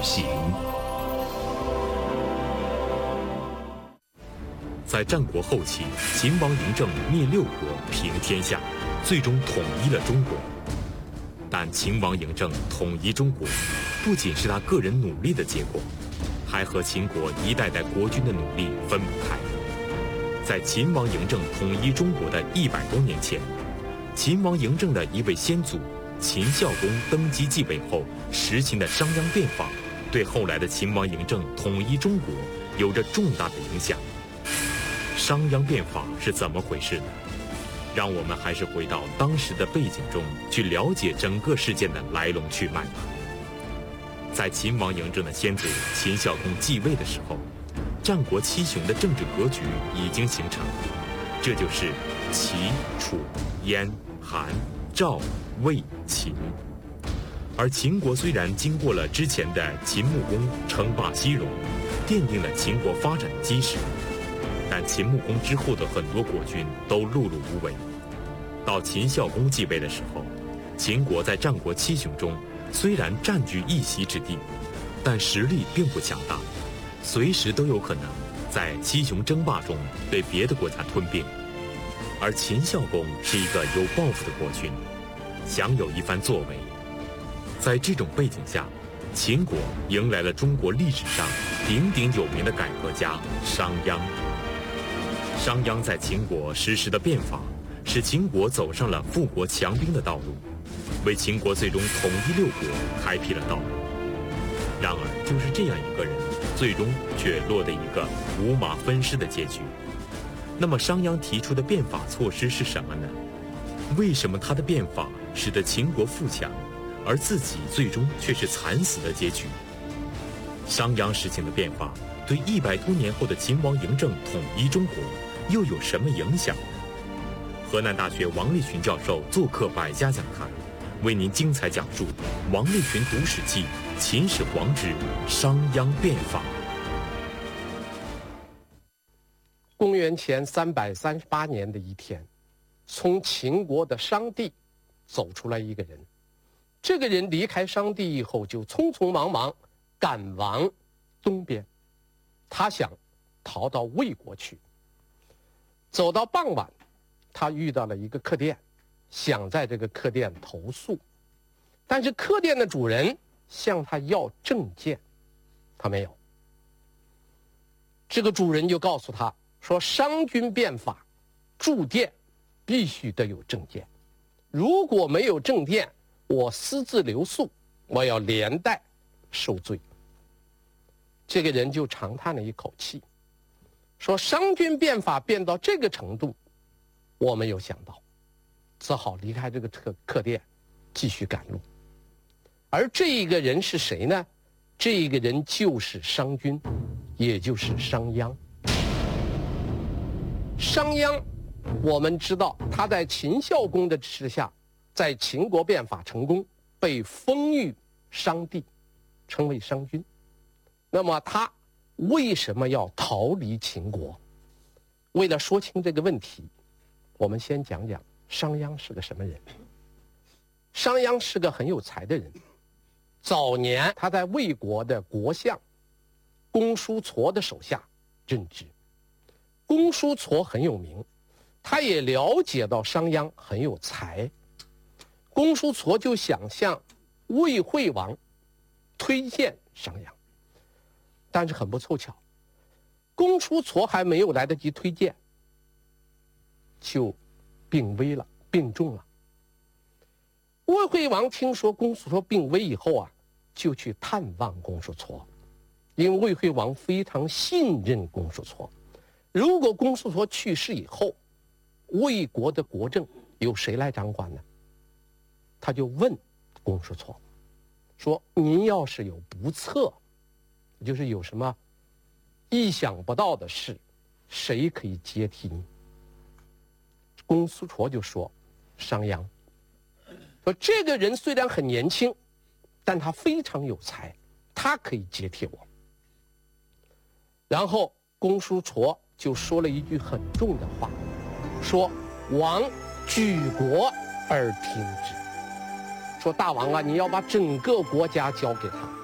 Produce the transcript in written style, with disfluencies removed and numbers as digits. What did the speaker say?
行。 在战国后期，秦王嬴政灭六国，平天下，最终统一了中国。但秦王嬴政统一中国，不仅是他个人努力的结果，还和秦国一代代国君的努力分不开。在秦王嬴政统一中国的100多年前，秦王嬴政的一位先祖秦孝公登基继位后实行的商鞅变法，对后来的秦王嬴政统一中国有着重大的影响。商鞅变法是怎么回事呢？让我们还是回到当时的背景中去了解整个事件的来龙去脉吧。在秦王嬴政的先祖秦孝公继位的时候，战国七雄的政治格局已经形成，这就是齐、楚、燕、韩、赵、魏、秦。而秦国虽然经过了之前的秦穆公称霸西戎，奠定了秦国发展的基石，但秦穆公之后的很多国君都碌碌无为。到秦孝公继位的时候，秦国在战国七雄中虽然占据一席之地，但实力并不强大，随时都有可能在七雄争霸中被别的国家吞并。而秦孝公是一个有抱负的国君，想有一番作为。在这种背景下，秦国迎来了中国历史上鼎鼎有名的改革家商鞅。商鞅在秦国实施的变法，使秦国走上了富国强兵的道路，为秦国最终统一六国开辟了道路。然而，就是这样一个人，最终却落得一个五马分尸的结局。那么，商鞅提出的变法措施是什么呢？为什么他的变法使得秦国富强，而自己最终却是惨死的结局？商鞅实行的变法对100多年后的秦王嬴政统一中国又有什么影响呢？河南大学王立群教授做客百家讲坛，为您精彩讲述王立群读史记·秦始皇之商鞅变法。 公元前338年的一天，从秦国的商地走出来一个人。这个人离开商地以后，就匆匆忙忙赶往东边，他想逃到魏国去。走到傍晚，他遇到了一个客店，想在这个客店投宿，但是客店的主人向他要证件，他没有。这个主人就告诉他说，商君变法，住店必须得有证件，如果没有证件，我私自留宿，我要连带受罪。这个人就长叹了一口气，说商君变法变到这个程度，我没有想到，只好离开这个客店，继续赶路。而这一个人是谁呢？这一个人就是商君，也就是商鞅。商鞅，我们知道他在秦孝公的支持下，在秦国变法成功，被封于商地，称为商君。那么他为什么要逃离秦国？为了说清这个问题，我们先讲讲商鞅是个什么人。商鞅是个很有才的人。早年他在魏国的国相公叔痤的手下任职。公叔痤很有名，他也了解到商鞅很有才。公叔痤就想向魏惠王推荐商鞅，但是很不凑巧，公叔痤还没有来得及推荐，就病危了，病重了。魏惠王听说公叔痤病危以后啊，就去探望公叔痤，因为魏惠王非常信任公叔痤。如果公叔痤去世以后，魏国的国政由谁来掌管呢？他就问公叔痤说，您要是有不测，就是有什么意想不到的事，谁可以接替你？公叔痤就说，商鞅。说这个人虽然很年轻，但他非常有才，他可以接替我。然后公叔痤就说了一句很重的话，说王举国而听之。说大王啊，你要把整个国家交给他，